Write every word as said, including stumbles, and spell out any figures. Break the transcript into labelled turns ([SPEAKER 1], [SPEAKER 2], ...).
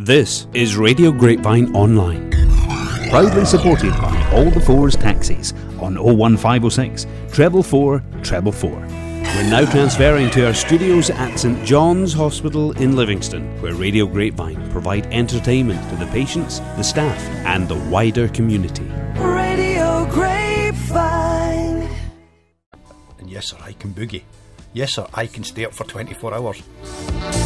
[SPEAKER 1] This is Radio Grapevine Online, proudly supported by All the Fours Taxis on oh one five oh six, treble four, treble four. We're now transferring to our studios at St John's Hospital in Livingston, where Radio Grapevine provide entertainment to the patients, the staff and the wider community.
[SPEAKER 2] Radio Grapevine.
[SPEAKER 3] And yes sir, I can boogie. Yes sir, I can stay up for twenty-four hours.